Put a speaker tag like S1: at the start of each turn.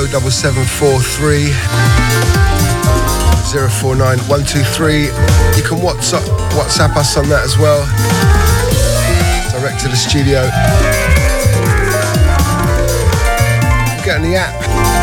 S1: 07743 049 123. You can WhatsApp us on that as well. Direct to the studio. Get on the app.